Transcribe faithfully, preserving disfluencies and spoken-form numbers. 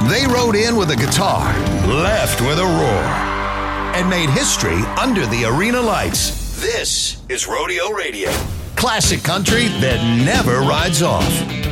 They rode in with a guitar, left with a roar, and made history under the arena lights. This is Rodeo Radio. Classic country that never rides off.